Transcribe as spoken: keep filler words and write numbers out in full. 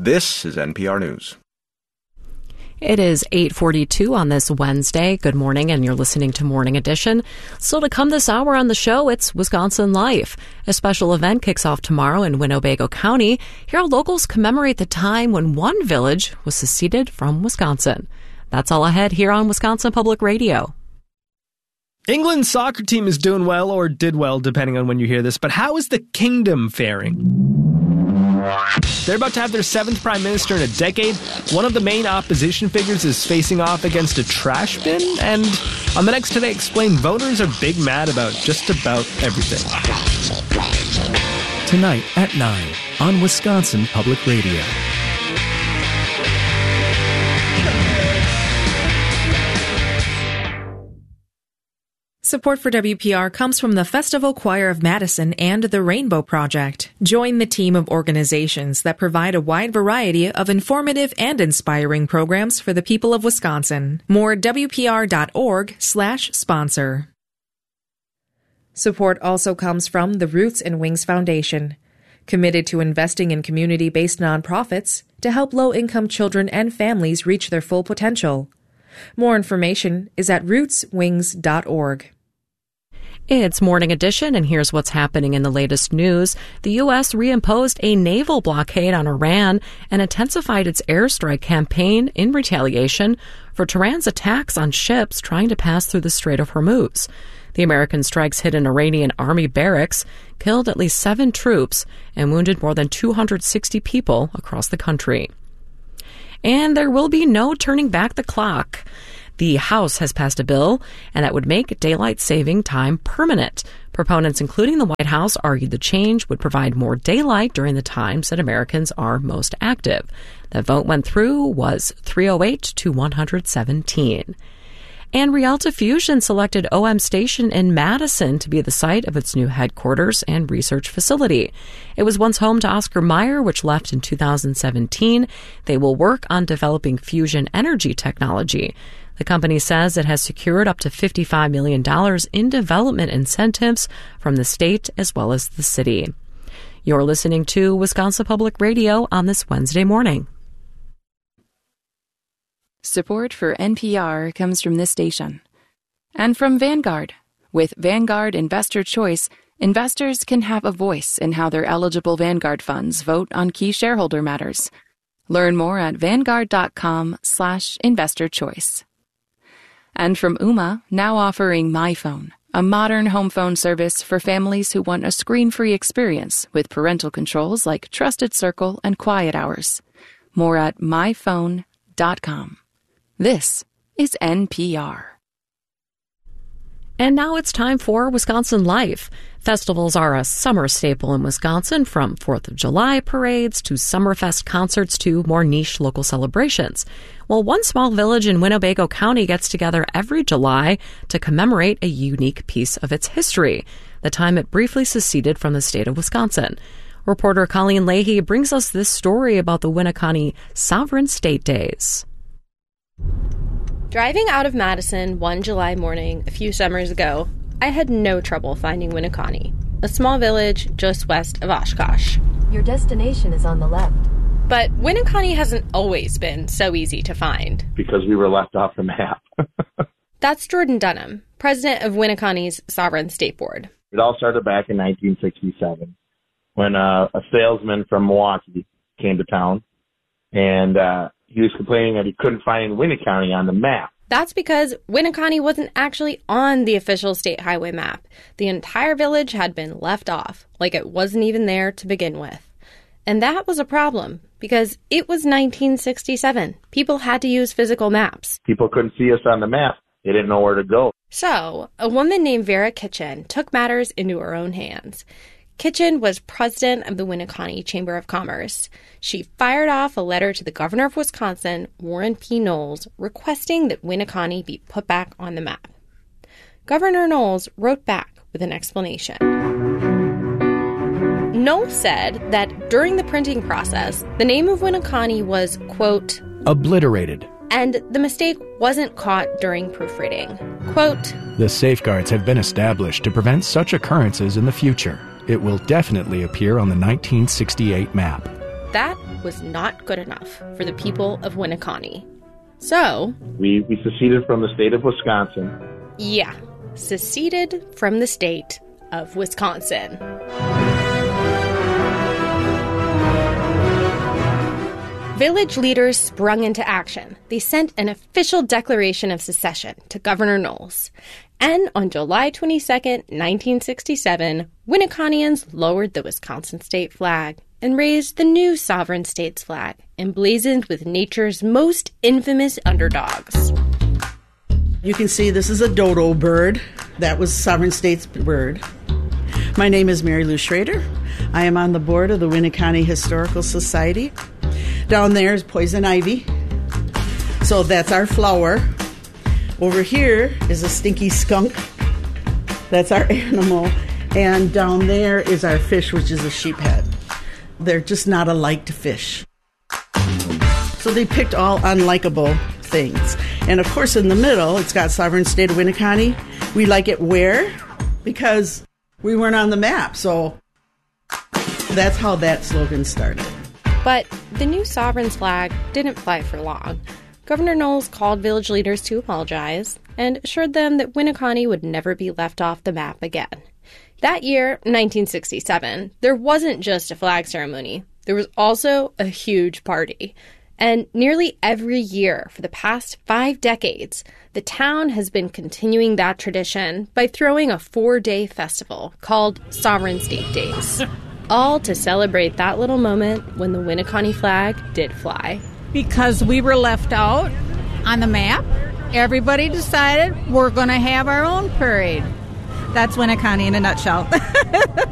This is N P R News. It is eight forty-two on this Wednesday. Good morning, and you're listening to Morning Edition. Still to come this hour on the show, it's Wisconsin Life. A special event kicks off tomorrow in Winnebago County. Here, locals commemorate the time when one village was seceded from Wisconsin. That's all ahead here on Wisconsin Public Radio. England's soccer team is doing well, or did well, depending on when you hear this, but how is the kingdom faring? They're about to have their seventh prime minister in a decade. One of the main opposition figures is facing off against a trash bin. And on the next Today Explained, voters are big mad about just about everything. Tonight at nine on Wisconsin Public Radio. Support for W P R comes from the Festival Choir of Madison and the Rainbow Project. Join the team of organizations that provide a wide variety of informative and inspiring programs for the people of Wisconsin. More at W P R dot org slash sponsor. Support also comes from the Roots and Wings Foundation, committed to investing in community-based nonprofits to help low-income children and families reach their full potential. More information is at roots wings dot org. It's Morning Edition, and here's what's happening in the latest news. The U S reimposed a naval blockade on Iran and intensified its airstrike campaign in retaliation for Tehran's attacks on ships trying to pass through the Strait of Hormuz. The American strikes hit an Iranian army barracks, killed at least seven troops, and wounded more than two hundred sixty people across the country. And there will be no turning back the clock. The House has passed a bill, and that would make daylight saving time permanent. Proponents, including the White House, argued the change would provide more daylight during the times that Americans are most active. The vote went through was three oh eight to one hundred seventeen. And Rialto Fusion selected O M Station in Madison to be the site of its new headquarters and research facility. It was once home to Oscar Mayer, which left in two thousand seventeen. They will work on developing fusion energy technology. The company says it has secured up to fifty-five million dollars in development incentives from the state as well as the city. You're listening to Wisconsin Public Radio on this Wednesday morning. Support for N P R comes from this station and from Vanguard. With Vanguard Investor Choice, investors can have a voice in how their eligible Vanguard funds vote on key shareholder matters. Learn more at vanguard.com slash investor choice. And from Ooma, now offering MyPhone, a modern home phone service for families who want a screen-free experience with parental controls like Trusted Circle and Quiet Hours. More at my phone dot com. This is N P R. And now it's time for Wisconsin Life. Festivals are a summer staple in Wisconsin, from fourth of July parades to Summerfest concerts to more niche local celebrations. Well, one small village in Winnebago County gets together every July to commemorate a unique piece of its history, the time it briefly seceded from the state of Wisconsin. Reporter Colleen Leahy brings us this story about the Winneconne Sovereign State Days. Driving out of Madison one July morning a few summers ago, I had no trouble finding Winneconne, a small village just west of Oshkosh. Your destination is on the left. But Winneconne hasn't always been so easy to find. Because we were left off the map. That's Jordan Dunham, president of Winneconne's Sovereign State Board. It all started back in nineteen sixty-seven when uh, a salesman from Milwaukee came to town, and uh, he was complaining that he couldn't find Winneconne on the map. That's because Winneconne wasn't actually on the official state highway map. The entire village had been left off, like it wasn't even there to begin with. And that was a problem, because it was nineteen sixty-seven. People had to use physical maps. People couldn't see us on the map. They didn't know where to go. So, a woman named Vera Kitchen took matters into her own hands. Kitchen was president of the Winneconne Chamber of Commerce. She fired off a letter to the governor of Wisconsin, Warren P. Knowles, requesting that Winneconne be put back on the map. Governor Knowles wrote back with an explanation. Knowles said that during the printing process, the name of Winneconne was, quote, obliterated. And the mistake wasn't caught during proofreading. Quote, the safeguards have been established to prevent such occurrences in the future. It will definitely appear on the nineteen sixty-eight map. that was not good enough for the people of Winneconne. So, We, we seceded from the state of Wisconsin. yeah, seceded from the state of Wisconsin. Village leaders sprung into action. They sent an official declaration of secession to Governor Knowles. And on July twenty-second, nineteen sixty-seven, Winneconnians lowered the Wisconsin state flag and raised the new sovereign state's flag, emblazoned with nature's most infamous underdogs. You can see this is a dodo bird. That was Sovereign State's bird. My name is Mary Lou Schrader. I am on the board of the Winneconne Historical Society. Down there is poison ivy. So that's our flower. Over here is a stinky skunk. That's our animal. And down there is our fish, which is a sheephead. They're just not alike to fish. So they picked all unlikable things. And of course, in the middle, it's got Sovereign State of Winneconne. We like it where? Because we weren't on the map. So that's how that slogan started. But the new sovereign's flag didn't fly for long. Governor Knowles called village leaders to apologize and assured them that Winneconne would never be left off the map again. That year, nineteen sixty-seven, there wasn't just a flag ceremony. There was also a huge party. And nearly every year for the past five decades, the town has been continuing that tradition by throwing a four-day festival called Sovereign State Days. All to celebrate that little moment when the Winneconne flag did fly. Because we were left out on the map, everybody decided we're going to have our own parade. That's Winneconne in a nutshell.